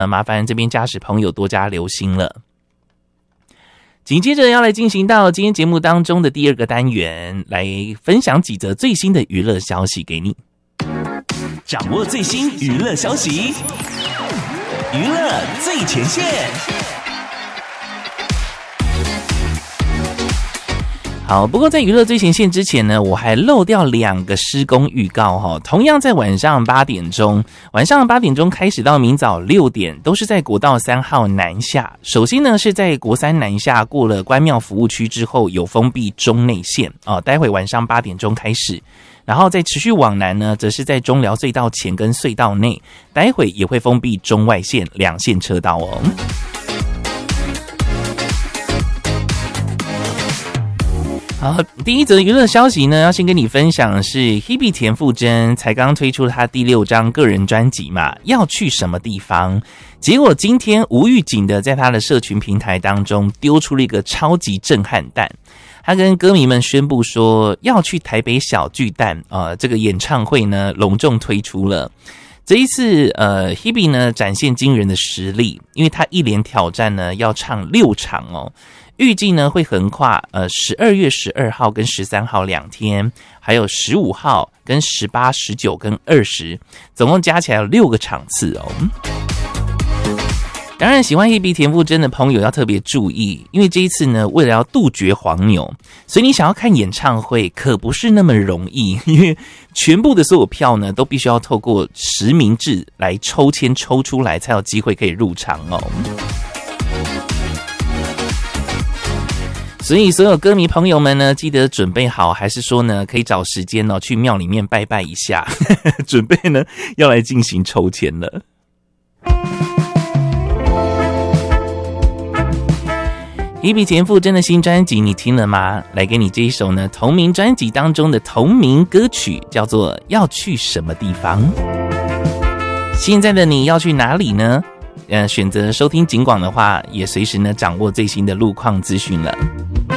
麻烦这边驾驶朋友多加留心了。紧接着要来进行到今天节目当中的第二个单元，来分享几则最新的娱乐消息给你。掌握最新娱乐消息，娱乐最前线。好，不过在娱乐最前线之前呢，我还漏掉2个施工预告哈。同样在晚上8点钟开始到明早6点，都是在国道3号南下。首先呢是在国3南下过了关庙服务区之后，有封闭中内线待会晚上8点钟开始。然后再持续往南呢，则是在中寮隧道前跟隧道内，待会也会封闭中外线2线车道哦。好，第一则娱乐消息呢，要先跟你分享的是 Hebe 田馥甄才刚推出了她第6张个人专辑嘛，要去什么地方？结果今天无预警的在她的社群平台当中丢出了一个超级震撼弹，她跟歌迷们宣布说要去台北小巨蛋这个演唱会呢隆重推出了。这一次Hebe 呢展现惊人的实力，因为她一连挑战呢要唱6场哦。预计呢会横跨12月12号跟13号2天，还有15号跟18、19跟20，总共加起来有6个场次哦。当然喜欢 Hebe 田馥甄的朋友要特别注意，因为这一次呢为了要杜绝黄牛，所以你想要看演唱会可不是那么容易，因为全部的所有票呢都必须要透过实名制来抽签抽出来才有机会可以入场哦。所以所有歌迷朋友们呢，记得准备好，还是说呢，可以找时间去庙里面拜拜一下，准备呢要来进行抽签了。Hebe 田馥甄的新专辑你听了吗？来给你这一首呢同名专辑当中的同名歌曲，叫做《要去什么地方》。现在的你要去哪里呢？选择收听警广的话，也随时呢掌握最新的路况资讯了。